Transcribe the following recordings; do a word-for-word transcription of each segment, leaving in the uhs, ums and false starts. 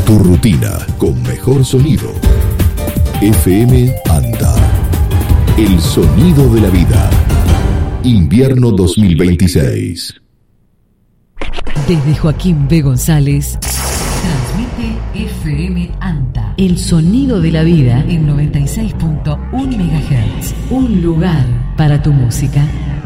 Tu rutina con mejor sonido. F M Anta. El sonido de la vida. Invierno dos mil veintiséis. Desde Joaquín B. González, transmite F M Anta. El sonido de la vida en noventa y seis punto uno megahertz. Un lugar para tu música.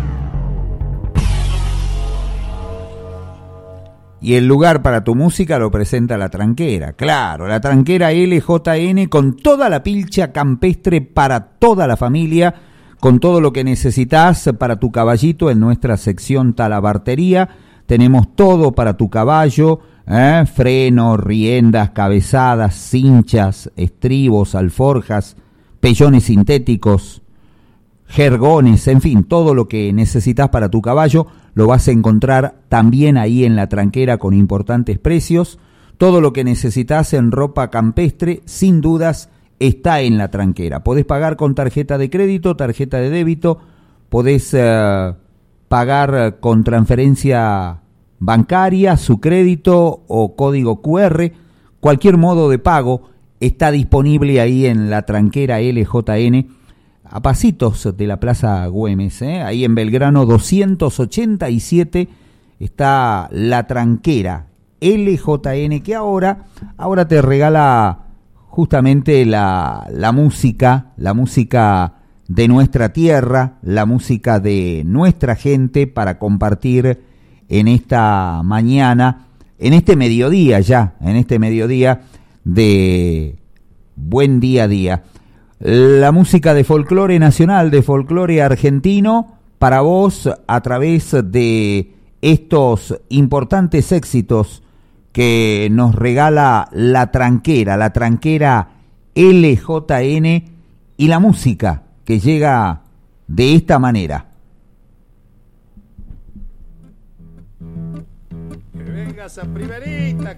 Y el lugar para tu música lo presenta La Tranquera. Claro, La Tranquera L J N con toda la pilcha campestre para toda la familia, con todo lo que necesitas para tu caballito en nuestra sección Talabartería. Tenemos todo para tu caballo, ¿eh? Frenos, riendas, cabezadas, cinchas, estribos, alforjas, pellones sintéticos, jergones, en fin, todo lo que necesitas para tu caballo lo vas a encontrar también ahí en La Tranquera con importantes precios. Todo lo que necesitas en ropa campestre, sin dudas, está en La Tranquera. Podés pagar con tarjeta de crédito, tarjeta de débito, podés uh, pagar con transferencia bancaria, su crédito o código cu erre. Cualquier modo de pago está disponible ahí en La Tranquera L J N, a pasitos de la Plaza Güemes, ¿eh? Ahí en Belgrano doscientos ochenta y siete está La Tranquera L J N, que ahora, ahora te regala justamente la, la música, la música de nuestra tierra, la música de nuestra gente para compartir en esta mañana, en este mediodía ya, en este mediodía de buen día a día. La música de folclore nacional, de folclore argentino, para vos a través de estos importantes éxitos que nos regala La Tranquera, La Tranquera L J N, y la música que llega de esta manera. Que venga esa primerita